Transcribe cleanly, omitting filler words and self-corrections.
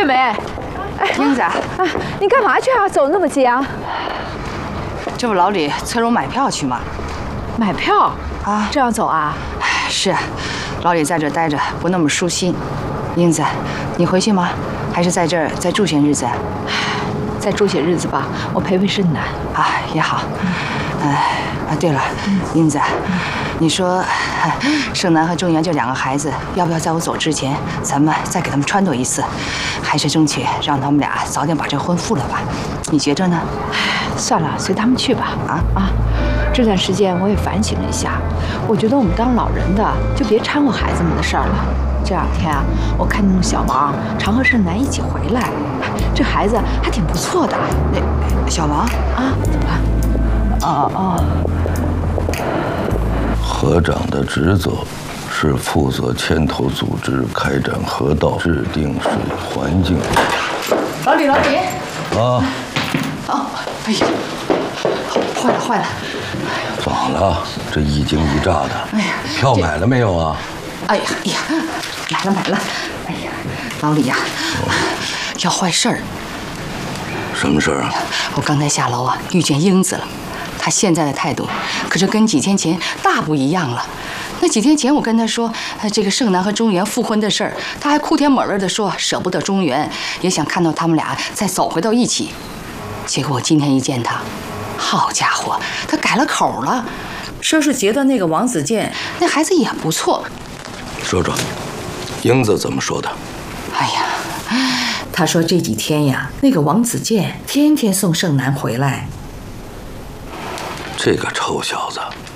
月梅，哎， 英子， 啊，你干嘛去啊？走那么急啊？ 这不老李催我买票去吗？ 买票啊？ 这样走啊？ 是啊，老李在这待着不那么舒心。英子，你回去吗？还是在这儿再住些日子？ 再住些日子吧，我陪陪盛楠啊，也好。对了，英子，你说盛楠和仲元这2个孩子，要不要在我走之前，咱们再给他们撺掇一次，还是争取让他们俩早点把这婚复了吧？你觉着呢？ 算了，随他们去吧。 啊！ 这段时间我也反省了一下，我觉得我们当老人的就别掺和孩子们的事儿了。这2天啊，我看那小王常和盛楠一起回来，这孩子还挺不错的。 那小王啊，怎么了？ 河长的职责是负责牵头组织开展河道制定水环境。 老李。 啊。 哦，哎呀，坏了！ 咋了？这一惊一乍的。 哎呀， 票买了没有啊？ 哎呀，买了。哎呀，老李呀，要坏事儿。 什么事儿啊？ 我刚才下楼啊，遇见英子了。她现在的态度可是跟几天前大不一样了。那几天前我跟她说，这个盛楠和中原复婚的事儿，她还哭天抹泪的说舍不得中原，也想看到他们俩再走回到一起。结果我今天一见她，好家伙，她改了口了，说是觉得那个王子健那孩子也不错。 说，英子怎么说的？ 哎呀，她说这几天呀，那个王子健天天送盛楠回来。 这个臭小子